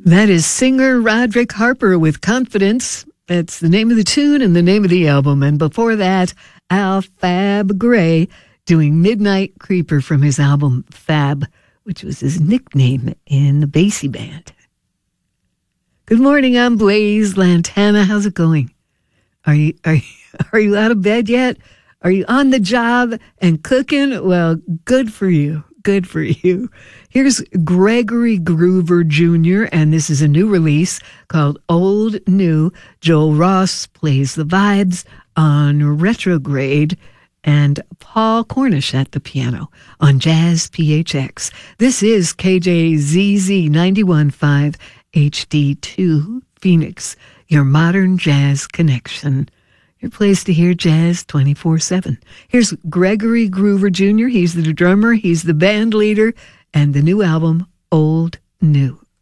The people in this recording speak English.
That is singer Roderick Harper with Confidence. That's the name of the tune and the name of the album. And before that, Al Fab Gray doing Midnight Creeper from his album Fab, which was his nickname in the Basie Band. Good morning, I'm Blaze Lantana. How's it going? Are you out of bed yet? Are you on the job and cooking? Well, good for you. Good for you. Here's Gregory Groover Jr., and this is a new release called Old New. Joel Ross plays the vibes on Retrograde, and Paul Cornish at the piano on Jazz PHX. This is KJZZ 91.5 HD2 Phoenix, your modern jazz connection. Your place to hear jazz 24/7. Here's Gregory Groover Jr. He's the drummer, he's the band leader, and the new album, Old New.